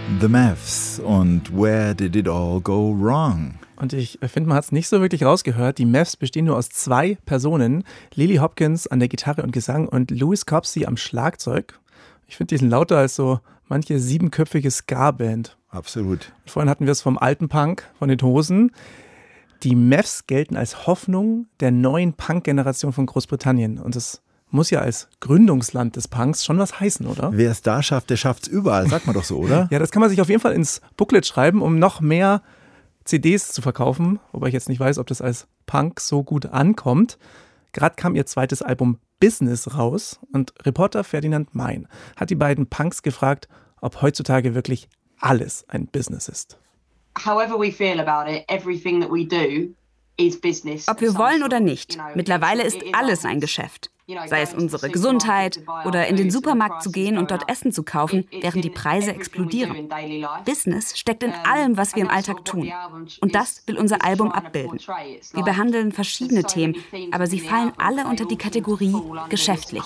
The Mavs und Where Did It All Go Wrong? Und ich finde, man hat es nicht so wirklich rausgehört. Die Mavs bestehen nur aus 2 Personen. Lily Hopkins an der Gitarre und Gesang und Louis Copsey am Schlagzeug. Ich finde, die sind lauter als so manche 7-köpfige Ska-Band. Absolut. Vorhin hatten wir es vom alten Punk, von den Hosen. Die Mavs gelten als Hoffnung der neuen Punk-Generation von Großbritannien. Und das muss ja als Gründungsland des Punks schon was heißen, oder? Wer es da schafft, der schafft es überall, sagt man doch so, oder? Ja, das kann man sich auf jeden Fall ins Booklet schreiben, um noch mehr CDs zu verkaufen. Wobei ich jetzt nicht weiß, ob das als Punk so gut ankommt. Gerade kam ihr zweites Album Business raus und Reporter Ferdinand Mein hat die beiden Punks gefragt, ob heutzutage wirklich alles ein Business ist. However we feel about it, everything that we do is business. Ob wir wollen oder nicht, mittlerweile ist alles ein Geschäft. Sei es unsere Gesundheit oder in den Supermarkt zu gehen und dort Essen zu kaufen, während die Preise explodieren. Business steckt in allem, was wir im Alltag tun. Und das will unser Album abbilden. Wir behandeln verschiedene Themen, aber sie fallen alle unter die Kategorie geschäftlich.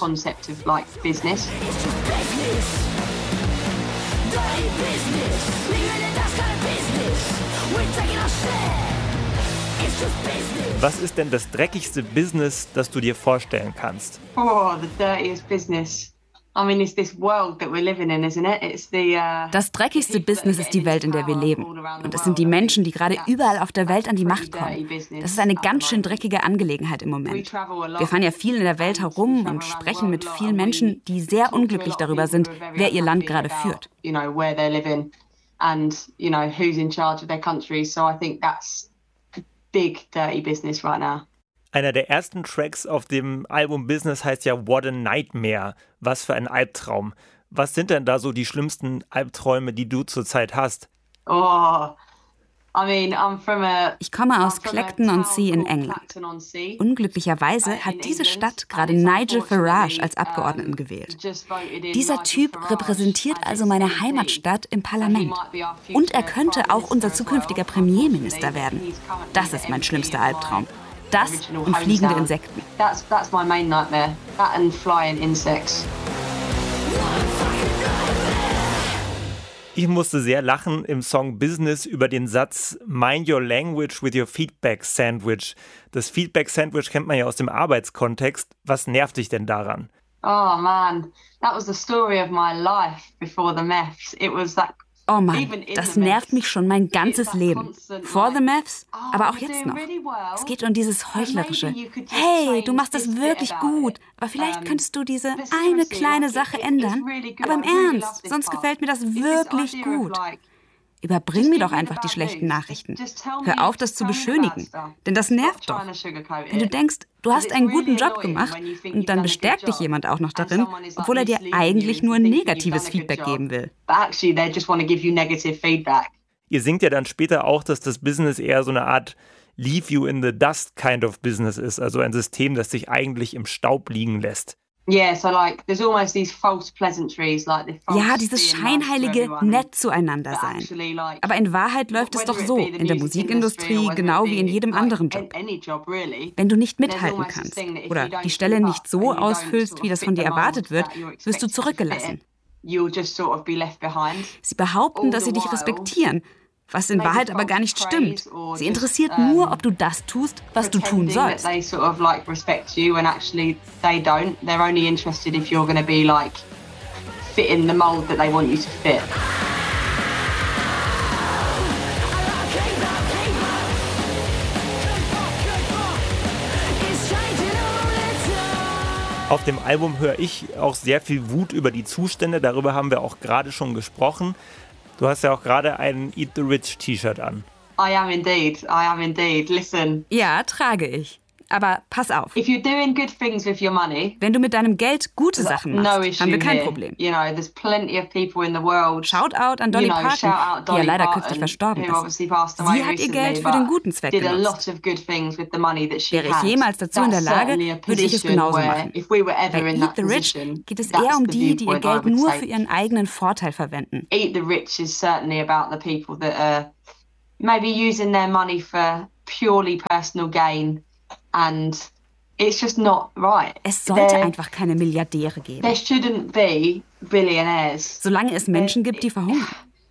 Was ist denn das dreckigste Business, das du dir vorstellen kannst? Oh, the dirtiest business. I mean, it's this world that we're living in, isn't it? It's the Das dreckigste Business ist die Welt, in der wir leben. Und es sind die Menschen, die gerade überall auf der Welt an die Macht kommen. Das ist eine ganz schön dreckige Angelegenheit im Moment. Wir fahren ja viel in der Welt herum und sprechen mit vielen Menschen, die sehr unglücklich darüber sind, wer ihr Land gerade führt. And, who's in charge of their country. So I think that's big dirty business right now. Einer der ersten Tracks auf dem Album Business heißt ja What a Nightmare. Was für ein Albtraum. Was sind denn da so die schlimmsten Albträume, die du zurzeit hast? Ich komme aus Clacton-on-Sea in England. Unglücklicherweise hat diese Stadt gerade Nigel Farage als Abgeordneten gewählt. Dieser Typ repräsentiert also meine Heimatstadt im Parlament. Und er könnte auch unser zukünftiger Premierminister werden. Das ist mein schlimmster Albtraum. Das und fliegende Insekten. That's my main nightmare. That and flying insects. Ich musste sehr lachen im Song Business über den Satz Mind your language with your feedback sandwich. Das Feedback Sandwich kennt man ja aus dem Arbeitskontext. Was nervt dich denn daran? Oh man, that was the story of my life before the Mavs. It was that. Oh Mann, das nervt mich schon mein ganzes Leben. Vor The Mavs, aber auch jetzt noch. Es geht um dieses Heuchlerische. Hey, du machst es wirklich gut, aber vielleicht könntest du diese eine kleine Sache ändern. Aber im Ernst, sonst gefällt mir das wirklich gut. Überbring mir doch einfach die schlechten Nachrichten. Hör auf, das zu beschönigen, denn das nervt doch. Wenn du denkst, du hast einen guten Job gemacht und dann bestärkt dich jemand auch noch darin, obwohl er dir eigentlich nur negatives Feedback geben will. Ihr singt ja dann später auch, dass das Business eher so eine Art Leave you in the dust kind of business ist, also ein System, das sich eigentlich im Staub liegen lässt. Ja, dieses scheinheilige nett zueinander sein. Aber in Wahrheit läuft es doch so, in der Musikindustrie genau wie in jedem anderen Job. Wenn du nicht mithalten kannst oder die Stelle nicht so ausfüllst, wie das von dir erwartet wird, wirst du zurückgelassen. Sie behaupten, dass sie dich respektieren, was in Wahrheit aber gar nicht stimmt. Sie interessiert nur, ob du das tust, was du tun sollst. Auf dem Album höre ich auch sehr viel Wut über die Zustände, darüber haben wir auch gerade schon gesprochen. Du hast ja auch gerade ein Eat the Rich T-Shirt an. I am indeed. Listen. Ja, trage ich. Aber pass auf. If you're doing good things with your money, wenn du mit deinem Geld gute Sachen machst, haben wir kein Problem. There's plenty of people in the world. Shoutout an Dolly Parton, die ja leider kürzlich verstorben ist. Sie hat ihr Geld für den guten Zweck genutzt. Wäre ich jemals dazu in der Lage, würde ich es genauso machen. Bei Eat the Rich geht es eher um die ihr Geld nur für ihren eigenen Vorteil verwenden. Eat the Rich is certainly about the people that are maybe using their money for purely personal gain. And it's just not right. Es sollte einfach keine Milliardäre geben. There shouldn't be billionaires. Solange es Menschen gibt, die verhungern.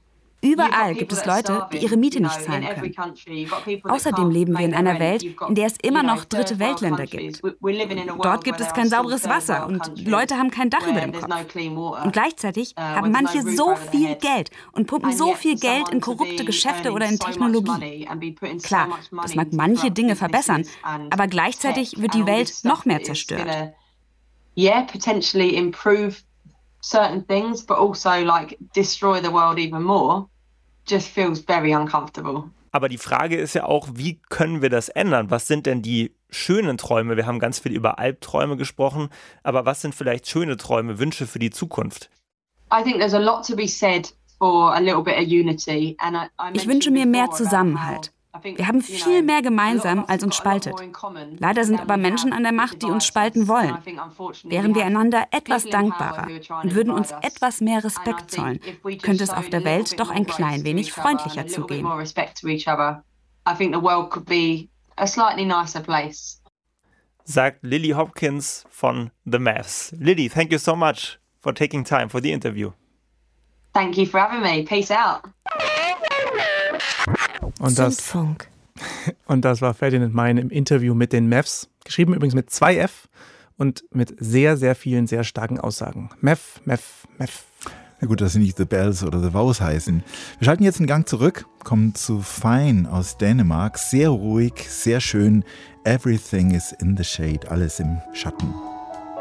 Überall gibt es Leute, die ihre Miete nicht zahlen können. Außerdem leben wir in einer Welt, in der es immer noch dritte Weltländer gibt. Dort gibt es kein sauberes Wasser und Leute haben kein Dach über dem Kopf. Und gleichzeitig haben manche so viel Geld und pumpen so viel Geld in korrupte Geschäfte oder in Technologie. Klar, das mag manche Dinge verbessern, aber gleichzeitig wird die Welt noch mehr zerstört. Potentially improve certain things, but also like destroy the world even more. Just feels very uncomfortable. Aber die Frage ist ja auch, wie können wir das ändern? Was sind denn die schönen Träume? Wir haben ganz viel über Albträume gesprochen, aber was sind vielleicht schöne Träume, Wünsche für die Zukunft? I think there's a lot to be said for a little bit of unity. Ich wünsche mir mehr Zusammenhalt. Wir haben viel mehr gemeinsam, als uns spaltet. Leider sind aber Menschen an der Macht, die uns spalten wollen. Wären wir einander etwas dankbarer und würden uns etwas mehr Respekt zollen, könnte es auf der Welt doch ein klein wenig freundlicher zugehen. Sagt Lily Hopkins von The Mavs. Lily, thank you so much for taking time for the interview. Thank you for having me. Peace out. Und das war Ferdinand Mein im Interview mit den Mavs, geschrieben übrigens mit 2 F und mit sehr, sehr vielen, sehr starken Aussagen. Mev. Na gut, dass sie nicht The Bells oder The Vows heißen. Wir schalten jetzt einen Gang zurück, kommen zu Fine aus Dänemark. Sehr ruhig, sehr schön. Everything is in the shade, alles im Schatten.